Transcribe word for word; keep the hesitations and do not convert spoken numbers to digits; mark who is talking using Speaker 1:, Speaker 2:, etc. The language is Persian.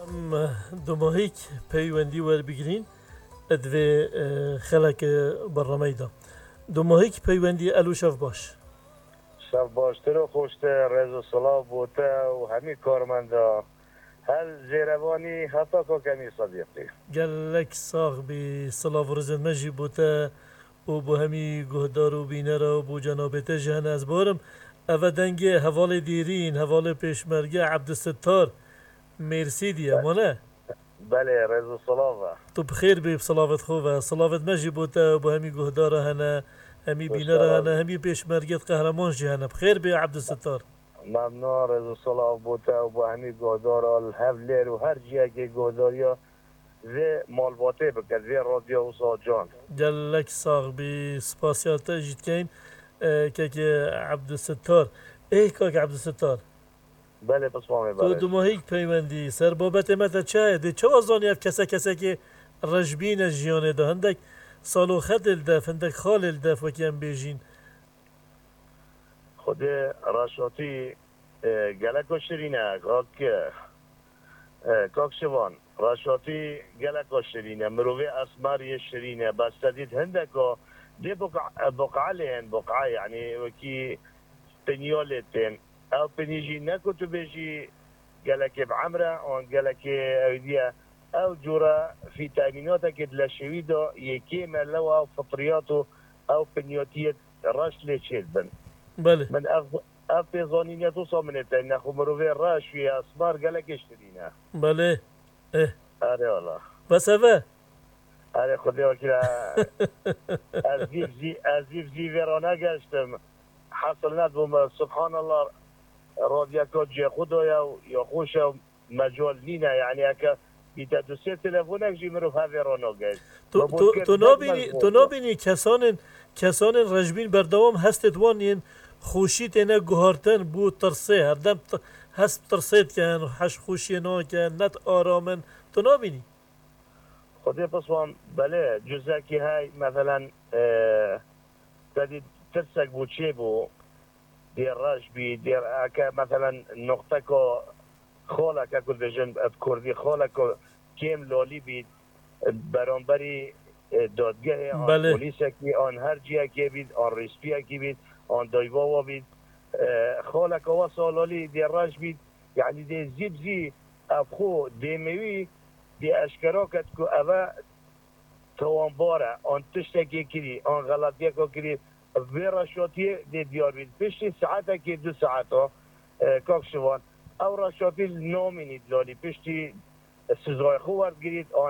Speaker 1: دو ماهیک پیوندی ور بگیرین ادوی خلق برنامه دو ماهیک پیوندی الو شف باش
Speaker 2: شف باشتر و خوشتر رز و صلاح بوته و همی کارمندا هل زیروانی حتی که کمی صدیقی
Speaker 1: گلک ساغ بی صلاح و رزن مجی بوته و بو همی گهدار و بینره و بو جنابته جهن از بارم اوه دنگه حوال دیرین حوال پیشمرگه عبدالستار مرسی دیه مانه
Speaker 2: بله رز و صلاح
Speaker 1: تو بخیر بی بصلاوت خوبه صلاوت مجی بوته و بو همی گهداره هنه همی بینره هنه همی پیشمرگت قهرمان جهنه بخیر بی عبدالستار
Speaker 2: ممنون رز و صلاح بوته و بو همی گهدار الهولیر و هر جیه که گهداریا و مالباته بکرد و رادیو و ساجان
Speaker 1: گلک ساغ بی سپاسیاته جیت کین که که عبدالستار ای که عبدالستار
Speaker 2: بله بسمامه
Speaker 1: تو
Speaker 2: برش
Speaker 1: دو ماهیک پیوندی سر بابت متا چه ده چه آزانی اف کسا کسا که رجبین جیانه ده هندک سالو خد الدف هندک خال الدف وکیم بیجین
Speaker 2: خود راشاتی گلک و شرینه کاک کاک شوان راشاتی گلک و شرینه مروی اسمار یه شرینه بس تدید هندکا دي بقع بقعة لين بقعة يعني وكي بنيولتين او بنيجي نكو تبيجي قالك بعمرة او قالك اوديا او جورا في تأميناتك للشويدو يكيما لو فطرياته او بنيوتية راش ليشيدبن
Speaker 1: بله
Speaker 2: من اف اف بيزونينيا توصل من التاني ناخو مروفين راش في اسمار قالك اشترينا
Speaker 1: بله اه
Speaker 2: اري والله
Speaker 1: بس هذا
Speaker 2: اري خدي وكلا ازيف زي ازيف زي فيرونا قاشتم حصل ندبم سبحان الله راديا كوجي خدويا يا خوشا مجال لينا يعني هكا بيتدوسي تلفونك جي مروف ها فيرونا قاش
Speaker 1: تو تو تو نابینی تو نابینی کسان کسان رجبین بردوام هستید وانین خوشیت نه گهارتن بود ترسه هر دم هست ترسید کن حش خوشی نا کن نت آرامن تو نابینی
Speaker 2: خدي بصوام بله جزاكي هاي مثلا اه تدي ترسك بوتشيبو دير راجبي دير اكا مثلا نقطكو خولك اكو دجن بكردي خولك كيم لولي بيد برانبري دادگاه آن پلیسکی آن هر جیه که بید آن ریسپیه که بید آن دایواوا بید خالک آوا سالالی دی راج بید یعنی دی زیب زی افخو دی موی دی اشکراکت که اوه توانباره آن تشتکی کری آن غلطیه که کری وی رشاتیه دی دیار بید پشتی ساعته که دو ساعته کاک شوان او رشاتی نامینید لالی پشتی سزای خوارد گرید آن